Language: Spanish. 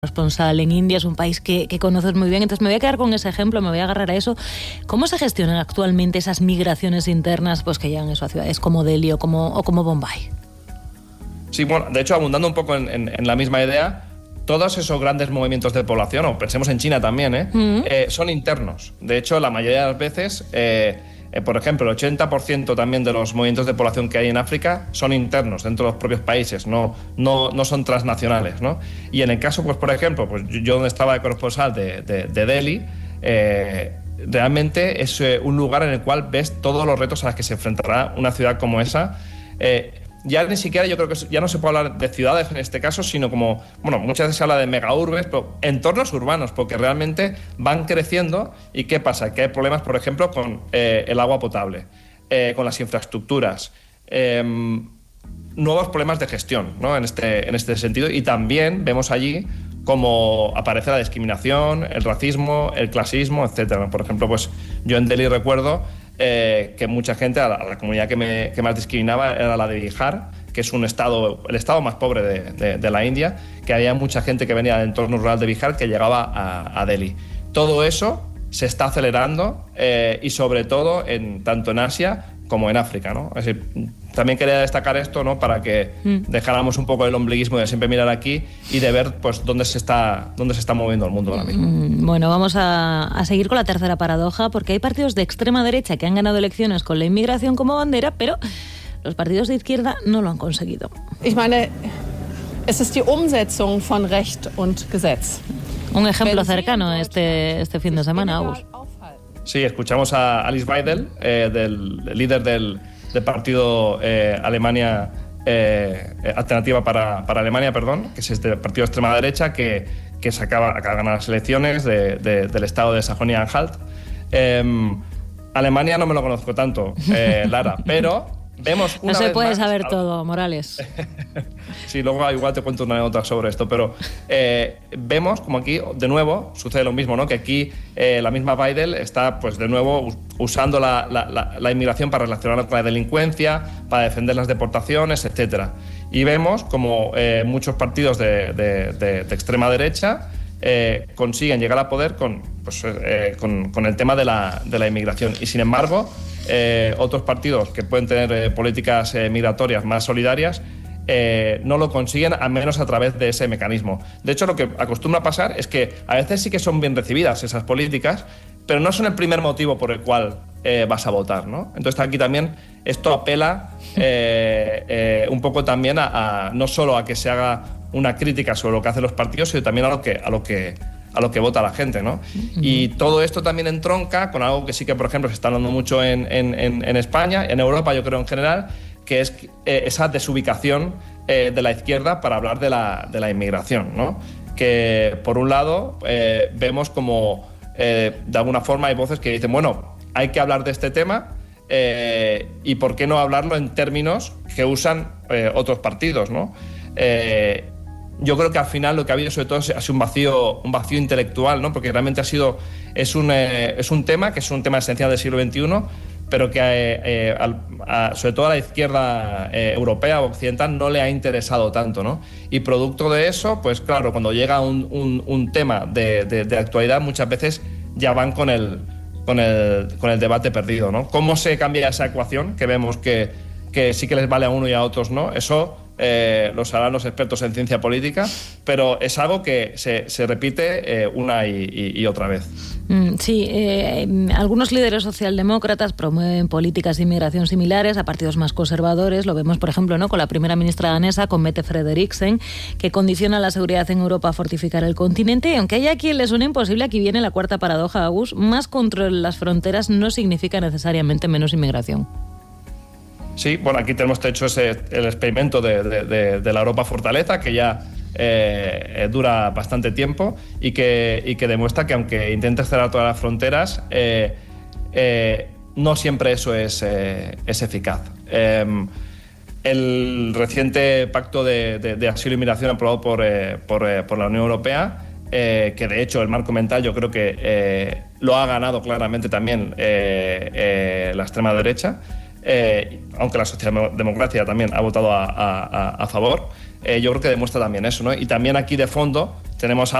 responsable en India, es un país que conoces muy bien, entonces me voy a quedar con ese ejemplo, me voy a agarrar a eso. ¿Cómo se gestionan actualmente esas migraciones internas pues que llegan eso a ciudades como Delhi o como Bombay? Sí, bueno, de hecho, abundando un poco en la misma idea, todos esos grandes movimientos de población, o pensemos en China también, son internos. De hecho, la mayoría de las veces, por ejemplo, el 80% también de los movimientos de población que hay en África son internos dentro de los propios países, no son transnacionales, ¿no? Y en el caso, pues por ejemplo, pues yo donde estaba de corresponsal de Delhi, realmente es un lugar en el cual ves todos los retos a los que se enfrentará una ciudad como esa. Ya ni siquiera, yo creo que ya no se puede hablar de ciudades en este caso, sino como, bueno, muchas veces se habla de megaurbes, pero entornos urbanos, porque realmente van creciendo. ¿Y qué pasa? Que hay problemas, por ejemplo, con el agua potable, con las infraestructuras, nuevos problemas de gestión, ¿no? en este sentido. Y también vemos allí cómo aparece la discriminación, el racismo, el clasismo, etcétera. Por ejemplo, pues yo en Delhi recuerdo que mucha gente, a la comunidad que más discriminaba era la de Bihar, que es el estado más pobre de la India, que había mucha gente que venía del entorno rural de Bihar que llegaba a Delhi. Todo eso se está acelerando y sobre todo tanto en Asia como en África, ¿no? Es decir, también quería destacar esto, ¿no? Para que dejáramos un poco el ombliguismo de siempre mirar aquí y de ver pues dónde se está moviendo el mundo ahora mismo. Bueno, vamos a seguir con la tercera paradoja, porque hay partidos de extrema derecha que han ganado elecciones con la inmigración como bandera, pero los partidos de izquierda no lo han conseguido. Ich meine, es ist die Umsetzung von Recht und Gesetz. Un ejemplo cercano este fin de semana, Agus. Sí, escuchamos a Alice Weidel, del líder del partido Alemania Alternativa para Alemania, que es este partido de extrema derecha que acaba de ganar las elecciones del estado de Sajonia-Anhalt. Alemania no me lo conozco tanto, Lara, pero vemos una vez más... No se puede saber todo, Morales. Sí, luego igual te cuento una anécdota sobre esto, pero vemos como aquí, de nuevo, sucede lo mismo, ¿no? Que aquí la misma Weidel está, pues de nuevo, usando la inmigración para relacionarla con la delincuencia, para defender las deportaciones, etcétera. Y vemos como muchos partidos de extrema derecha consiguen llegar al poder con el tema de la inmigración. Y sin embargo, otros partidos que pueden tener políticas migratorias más solidarias no lo consiguen, al menos a través de ese mecanismo. De hecho, lo que acostumbra a pasar es que a veces sí que son bien recibidas esas políticas, pero no son el primer motivo por el cual vas a votar, ¿no? Entonces aquí también esto apela un poco también no solo a que se haga una crítica sobre lo que hacen los partidos, sino también a lo que vota la gente, ¿no? Y todo esto también entronca con algo que sí que, por ejemplo, se está hablando mucho en España, en Europa, yo creo en general, que es esa desubicación de la izquierda para hablar de la inmigración, ¿no? Que, por un lado, vemos como, de alguna forma, hay voces que dicen, bueno, hay que hablar de este tema y ¿por qué no hablarlo en términos que usan otros partidos, ¿no? Yo creo que al final lo que ha habido sobre todo ha sido un vacío intelectual, ¿no? Porque realmente es un tema que es un tema esencial del siglo XXI, pero que sobre todo a la izquierda europea o occidental no le ha interesado tanto, ¿no? Y producto de eso, pues claro, cuando llega un tema de actualidad, muchas veces ya van con el debate perdido, ¿no? ¿Cómo se cambia esa ecuación que vemos que sí que les vale a uno y a otros no? Eso lo sabrán los expertos en ciencia política, pero es algo que se repite una y otra vez. Sí, algunos líderes socialdemócratas promueven políticas de inmigración similares a partidos más conservadores. Lo vemos, por ejemplo, ¿no? Con la primera ministra danesa, con Mette Frederiksen, que condiciona la seguridad en Europa a fortificar el continente. Y aunque haya quien le suene imposible, aquí viene la cuarta paradoja, Agus: más control en las fronteras no significa necesariamente menos inmigración. Sí, bueno, aquí tenemos hecho el experimento de la Europa Fortaleza, que ya dura bastante tiempo y que demuestra que aunque intentes cerrar todas las fronteras, no siempre eso es eficaz. El reciente pacto de asilo y migración aprobado por la Unión Europea, que de hecho el marco mental yo creo que lo ha ganado claramente también la extrema derecha, aunque la socialdemocracia también ha votado a favor, yo creo que demuestra también eso, ¿no? Y también aquí de fondo tenemos